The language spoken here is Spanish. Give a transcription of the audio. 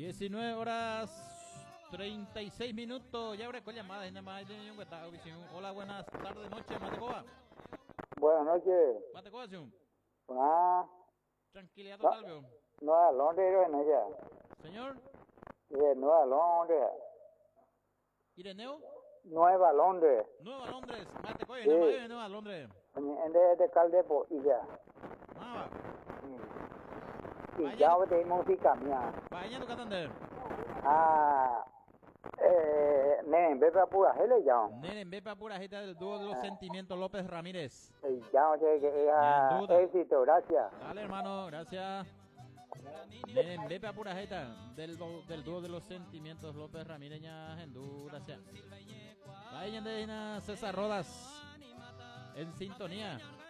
19:36. Ya habrá con llamadas. Hola, buenas tardes, noche, Matecoa. Buenas noches. Matecoa, sí. Ah, Tranquilidad total, veo. no es Londres, no es ya. Señor, Nueva Londres. Ireneo, Nueva Londres. Nueva Londres. Matecoa, Sí. Nueva Londres. En de Caldepo y ya. Ah, Y Vaya. ya de música mía. vaya tu catande. Nene, ve para pura hele ya. Nene, ve para pura jeta del dúo de los sentimientos López Ramírez. Ya, o sea que Ya, en duda. éxito, gracias. Dale, hermano, gracias. Nene, ve para pura jeta del dúo de los sentimientos López Ramírez. Ya, en duda, gracias. Vayan de César Rodas en sintonía.